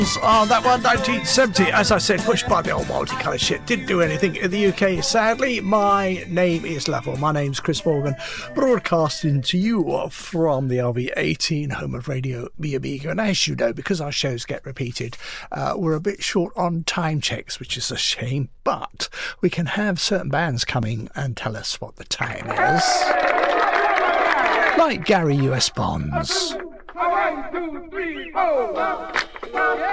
That one, 1970, as I said, pushed by the old multicolour shit. Didn't do anything in the UK, sadly. My name is Level. My name's Chris Morgan, broadcasting to you from the RV18, home of Radio Me Amiga. And as you know, because our shows get repeated, we're a bit short on time checks, which is a shame. But we can have certain bands coming and tell us what the time is. Like Gary U.S. Bonds. 1, 2, 3, 4.